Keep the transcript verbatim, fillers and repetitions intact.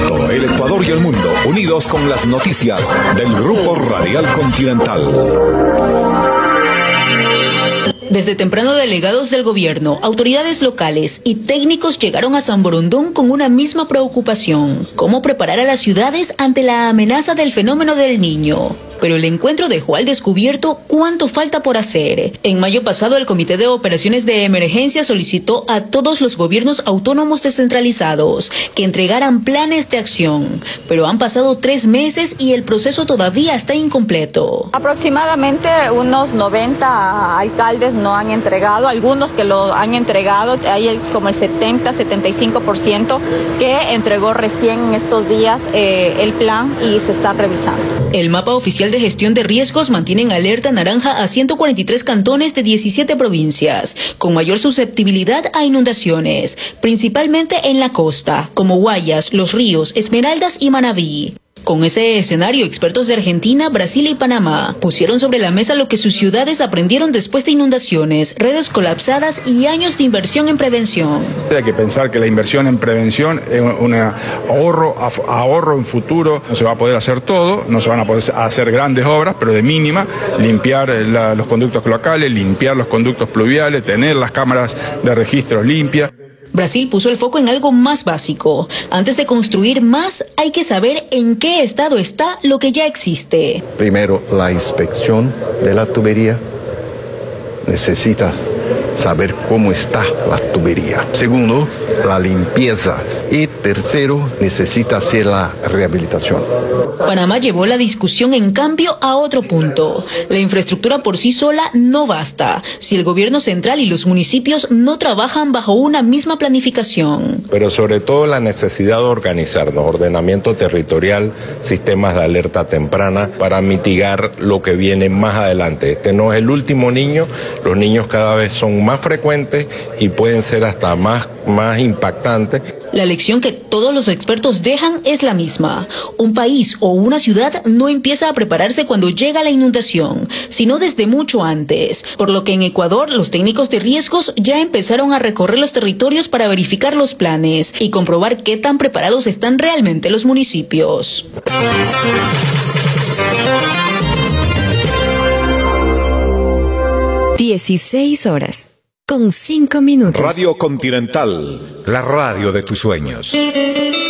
Todo el Ecuador y el mundo unidos con las noticias del Grupo Radial Continental. Desde temprano, delegados del gobierno, autoridades locales y técnicos llegaron a San Borondón con una misma preocupación: cómo preparar a las ciudades ante la amenaza del fenómeno del Niño. Pero el encuentro dejó al descubierto cuánto falta por hacer. En mayo pasado, el Comité de Operaciones de Emergencia solicitó a todos los gobiernos autónomos descentralizados que entregaran planes de acción. Pero han pasado tres meses y el proceso todavía está incompleto. Aproximadamente unos noventa alcaldes no han entregado, algunos que lo han entregado, hay como el setenta, setenta y cinco por ciento que entregó recién en estos días eh, el plan y se está revisando. El mapa oficial de gestión de riesgos mantiene en alerta naranja a ciento cuarenta y tres cantones de diecisiete provincias, con mayor susceptibilidad a inundaciones, principalmente en la costa, como Guayas, Los Ríos, Esmeraldas y Manabí. Con ese escenario, expertos de Argentina, Brasil y Panamá pusieron sobre la mesa lo que sus ciudades aprendieron después de inundaciones, redes colapsadas y años de inversión en prevención. Hay que pensar que la inversión en prevención es un ahorro, ahorro en futuro. No se va a poder hacer todo, no se van a poder hacer grandes obras, pero de mínima, limpiar la, los conductos cloacales, limpiar los conductos pluviales, tener las cámaras de registro limpias. Brasil puso el foco en algo más básico. Antes de construir más, hay que saber en qué estado está lo que ya existe. Primero, la inspección de la tubería. Necesitas saber cómo está la tubería. Segundo, la limpieza. Y tercero, necesita hacer la rehabilitación. Panamá llevó la discusión, en cambio, a otro punto. La infraestructura por sí sola no basta si el gobierno central y los municipios no trabajan bajo una misma planificación. Pero sobre todo la necesidad de organizarnos, ordenamiento territorial, sistemas de alerta temprana para mitigar lo que viene más adelante. Este no es el último niño, los niños cada vez son más frecuentes y pueden ser hasta más, más impactantes. La lección que todos los expertos dejan es la misma. Un país o una ciudad no empieza a prepararse cuando llega la inundación, sino desde mucho antes. Por lo que en Ecuador, los técnicos de riesgos ya empezaron a recorrer los territorios para verificar los planes y comprobar qué tan preparados están realmente los municipios. dieciséis horas, con cinco minutos. Radio Continental, la radio de tus sueños.